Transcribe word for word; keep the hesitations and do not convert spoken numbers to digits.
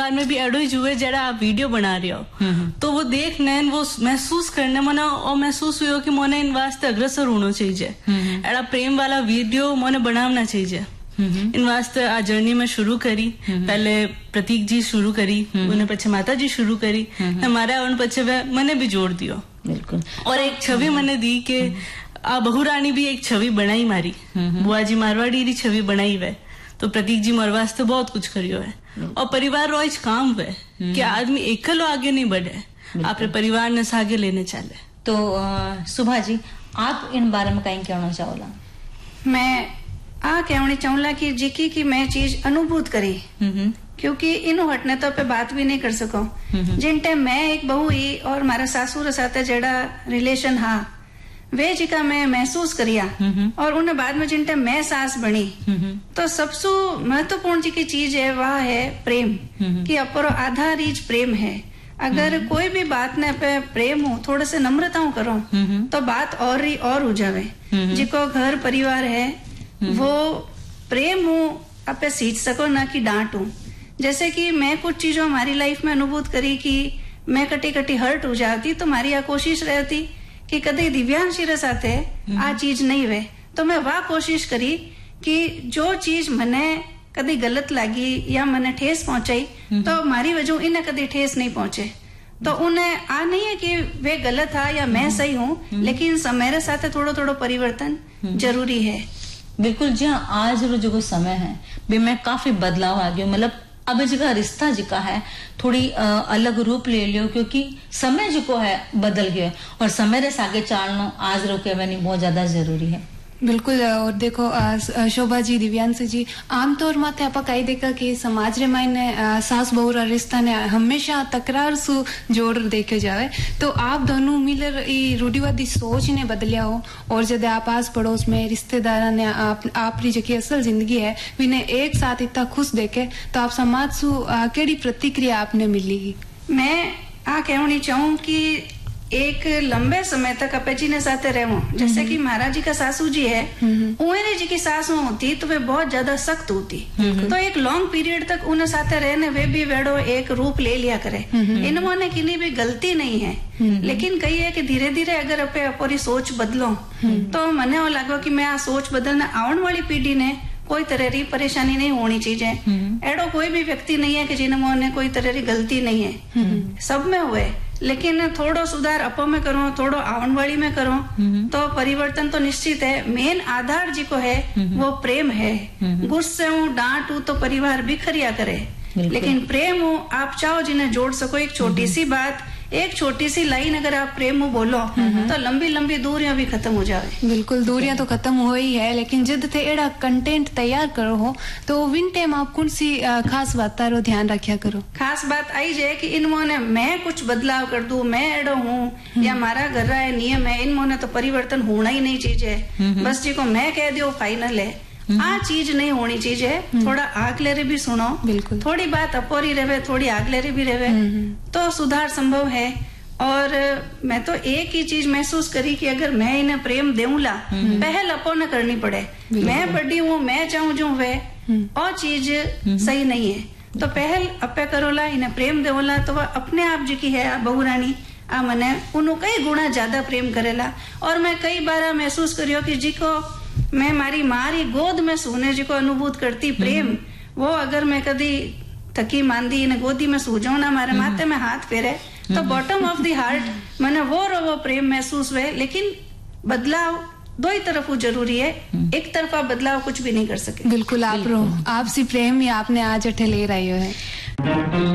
परिवार में भी एडो ही जुए जरा आप वीडियो बना रहे हो तो वो देख नैन वो महसूस करने मना और महसूस हुई कि मोने इन वास्ते अग्रसर होना चाहिए एड़ा प्रेम वाला वीडियो मोने बनावना चाहिए इन वास्ते आ जर्नी में शुरू करी पहले प्रतीक जी शुरू करी उन्हें पछे माता जी शुरू करी हमारा उन पछे मैंने भी जोड़ दियो बिल्कुल और एक छवि मैंने दी कि आ बहुरानी भी एक छवि बनाई मारी बुआ जी मारवाड़ी री छवि बनाई वे तो प्रतीक जी मार वास्ते बहुत कुछ करियो है और परिवार रोज काम हुए कि आदमी एकलो आगे नहीं बढ़े आपने परिवार ने सागे लेने चले। तो सुभा जी आप इन बारे में कहीं कहना चाहोला? मैं आ कहनी चाहूला कि जिकी की मैं चीज अनुभूत करी क्योंकि इनु हटने तो पे बात भी नहीं कर सको जिन टाइम मैं एक बहू ही और मारा सासुर साथे जेड़ा रिलेशन हा वे जी का मैं महसूस करिया और उन्हें बाद में जिन टाइम मैं सास बनी तो सबसे महत्वपूर्ण जी की चीज है वह है प्रेम कि अपरो आधार ही प्रेम है। अगर कोई भी बात ने पे प्रेम हो थोड़े से नम्रताओं करो तो बात और ही और हो जावे। जिको घर परिवार है वो प्रेम हो आपे सींच सको ना कि डांटू। जैसे कि मैं कुछ चीजों हमारी लाइफ में अनुभूत करी कि मैं कटी कटी हर्ट हो जाती तो हमारी यह कोशिश रहती कि कदे दिव्यांशी रे साथे आ चीज नहीं वे तो मैं वह कोशिश करी कि जो चीज मने कदी गलत लगी या मने ठेस पहुंचाई तो हमारी वजह इन्हें कदी ठेस नहीं पहुंचे तो उन्हें आ नहीं है कि वे गलत था या मैं सही हूँ लेकिन मेरे साथ थोड़ा थोड़ा परिवर्तन जरूरी है। बिल्कुल जी हाँ, आज जो समय है भी मैं काफी बदलाव आ गया मतलब अब जिका रिश्ता जिका है थोड़ी आ, अलग रूप ले लियो क्योंकि समय जिको है बदल गया और समय रे सागे चालनो आज रोके नहीं बहुत ज्यादा जरूरी है। बिल्कुल। और देखो शोभा जी दिव्यांश जी आमतौर माथे आपा कही देखा कि समाज रे मायने सास बहू रा रिश्ता ने हमेशा तकरार सु जोड़ देखे जावे तो आप दोनों मिलर ई रूढ़िवादी सोच ने बदलिया हो और जब आप आस पड़ोस में रिश्तेदारा ने आप आपरी जो असल जिंदगी है विने एक साथ इतना खुश देखे तो आप समाज सु केड़ी प्रतिक्रिया आपने मिली? मैं आ कहनी चाहूँ कि एक लंबे समय तक अपे जी ने साथे रहो जैसे कि महाराज जी का सासू जी है उन्हें जी की सासू होती तो वे बहुत ज्यादा सख्त होती तो एक लॉन्ग पीरियड तक उन्हें साथे रहने वे भी वेड़ो एक रूप ले लिया करे। इन्होंने किन्हीं भी गलती नहीं है लेकिन कही है कि धीरे धीरे अगर अपे अपनी सोच बदलो तो मने वो लगो कि मैं आ सोच बदलना आने वाली पीढ़ी ने कोई तरह की परेशानी नहीं होनी चाहिए। एडो कोई भी व्यक्ति नहीं है कि जिन्होंने कोई तरह की गलती नहीं है सब में हुए लेकिन थोड़ो सुधार अपो में करो थोड़ो आवन वाली में करो तो परिवर्तन तो निश्चित है। मेन आधार जी को है वो प्रेम है। गुस्से हूँ डांट हूँ तो परिवार बिखरिया करे लेकिन प्रेम हूँ आप चाहो जिन्हें जोड़ सको। एक छोटी सी बात एक छोटी सी लाइन अगर आप प्रेम में बोलो तो लंबी लंबी दूरियां भी खत्म हो जावे। बिल्कुल दूरियां तो खत्म हो ही है लेकिन जिद थे एड़ा कंटेंट तैयार करो हो तो विन टाइम आप कौन सी खास बात रो ध्यान रखा करो? खास बात आई जाए कि इनमोने मैं कुछ बदलाव कर दूं मैं एडो हूँ या हमारा घर रहा है नियम है इनमोने तो परिवर्तन होना ही नहीं चाहिए। बस जी को मैं कह दियो फाइनल है आ चीज नहीं होनी चाहिए। थोड़ा आगले रे भी सुनो बिल्कुल थोड़ी बात अपोरी रहे थोड़ी आगले रे भी रहे तो सुधार संभव है। और मैं तो एक ही चीज महसूस करी कि अगर मैं इन्हें प्रेम देऊला पहल अपो न करनी पड़े मैं बड़ी हूँ मैं चाहूँ जो वे और चीज सही नहीं है तो पहल अपे करोला इन्हें प्रेम देवला तो वह अपने आप जी की है बहुरानी आ मने उन्हों कई गुना ज्यादा प्रेम करेला। और मैं कई बार महसूस करियो कि जी को मैं मारी मारी गोद में सोने जी को अनुभूत करती प्रेम वो अगर मैं कदी थकी मांदी ने गोदी में सो जाऊं ना मारे माथे में हाथ फेरे तो बॉटम ऑफ द हार्ट मैंने वो रो वो प्रेम महसूस हुए। लेकिन बदलाव दो ही तरफ जरूरी है एक तरफा बदलाव कुछ भी नहीं कर सके। बिल्कुल आप रो आपसी प्रेम ही आपने आज अठे ले रही है।